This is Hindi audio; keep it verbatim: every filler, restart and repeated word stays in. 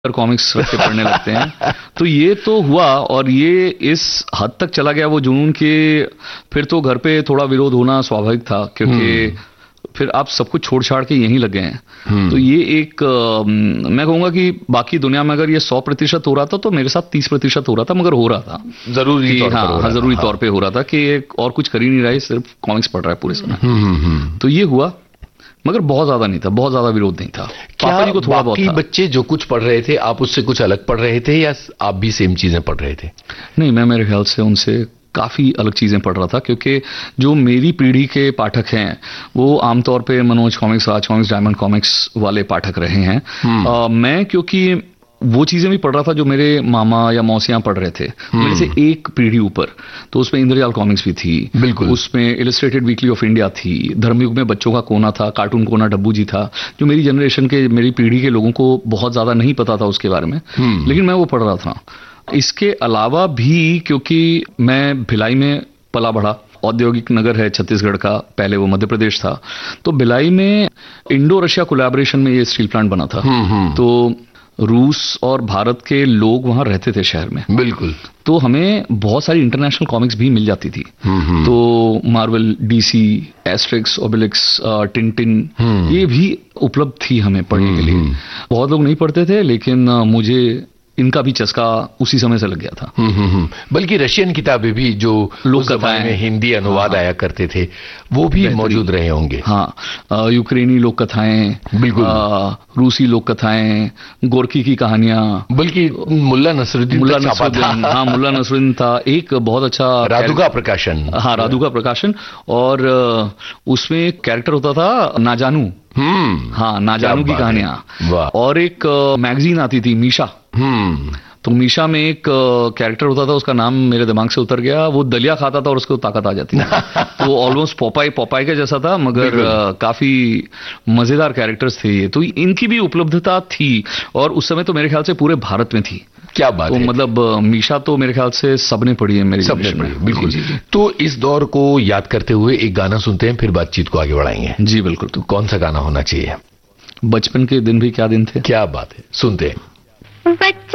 कॉमिक्स रख के पढ़ने लगते हैं। तो ये तो हुआ और ये इस हद तक चला गया वो जुनून के फिर तो घर पे थोड़ा विरोध होना स्वाभाविक था, क्योंकि फिर आप सब कुछ छोड़ छाड़ के यहीं लगे हैं। तो ये एक आ, मैं कहूंगा कि बाकी दुनिया में अगर ये सौ प्रतिशत हो रहा था तो मेरे साथ तीस प्रतिशत हो रहा था, मगर हो रहा था जरूरी तौर हाँ, पर हो हाँ, रहा जरूरी था, तौर पे हो रहा था कि एक और कुछ कर ही नहीं रहा है, सिर्फ कॉमिक्स पढ़ रहा है पूरे समय। तो ये हुआ, मगर बहुत ज्यादा नहीं था, बहुत ज्यादा विरोध नहीं था। पापा जी को थोड़ा बहुत था। बच्चे जो कुछ पढ़ रहे थे आप उससे कुछ अलग पढ़ रहे थे या आप भी सेम चीजें पढ़ रहे थे? नहीं, मैं मेरे ख्याल से उनसे काफी अलग चीजें पढ़ रहा था, क्योंकि जो मेरी पीढ़ी के पाठक हैं वो आमतौर पे मनोज कॉमिक्स, राज कॉमिक्स, डायमंड कॉमिक्स वाले पाठक रहे हैं। आ, मैं क्योंकि वो चीजें भी पढ़ रहा था जो मेरे मामा या मौसियां पढ़ रहे थे, मेरे से एक पीढ़ी ऊपर, तो उसमें इंद्रजाल कॉमिक्स भी थी, बिल्कुल उसमें इलस्ट्रेटेड वीकली ऑफ इंडिया थी, धर्मयुग में बच्चों का कोना था, कार्टून कोना डब्बू जी था, जो मेरी जनरेशन के, मेरी पीढ़ी के लोगों को बहुत ज्यादा नहीं पता था उसके बारे में, लेकिन मैं वो पढ़ रहा था। इसके अलावा भी क्योंकि मैं भिलाई में पला बढ़ा, औद्योगिक नगर है छत्तीसगढ़ का, पहले वो मध्य प्रदेश था, तो भिलाई में इंडो रशिया कोलैबोरेशन में ये स्टील प्लांट बना था। तो रूस और भारत के लोग वहां रहते थे शहर में, बिल्कुल, तो हमें बहुत सारी इंटरनेशनल कॉमिक्स भी मिल जाती थी। तो मार्वल, डीसी, एस्ट्रिक्स, ओबेलिक्स, टिंटिन, ये भी उपलब्ध थी हमें पढ़ने के लिए। बहुत लोग नहीं पढ़ते थे, लेकिन मुझे इनका भी चस्का उसी समय से लग गया था। हुँ, हुँ, हुँ। बल्कि रशियन किताबें भी जो लोक कथाएं में हिंदी अनुवाद हाँ, आया करते थे वो भी मौजूद रहे होंगे। हाँ, यूक्रेनी लोक कथाएं, बिल्कुल, रूसी लोक कथाएं, गोरकी की कहानियां, बल्कि मुल्ला नसरुद्दीन मुल्ला नसरुद्दीन हाँ मुल्ला नसरुद्दीन था, एक बहुत अच्छा राधुका प्रकाशन, हाँ राधुका प्रकाशन, और उसमें एक कैरेक्टर होता था नाजानू, हाँ नाजानू की कहानियां, और एक मैगजीन आती थी मीशा। हम्म तो मीशा में एक कैरेक्टर होता था, उसका नाम मेरे दिमाग से उतर गया, वो दलिया खाता था और उसको ताकत आ जाती थी। तो ऑलमोस्ट पोपाई पोपाई के जैसा था, मगर आ, काफी मजेदार कैरेक्टर्स थे ये। तो इनकी भी उपलब्धता थी और उस समय तो मेरे ख्याल से पूरे भारत में थी। क्या बात तो है। मतलब मीशा तो मेरे ख्याल से सबने पढ़ी है, मेरी सबने पढ़ी, बिल्कुल जी, जी। तो इस दौर को याद करते हुए एक गाना सुनते हैं, फिर बातचीत को आगे बढ़ाएंगे। जी बिल्कुल। तो कौन सा गाना होना चाहिए? बचपन के दिन भी क्या दिन थे। क्या बात है, सुनते हैं।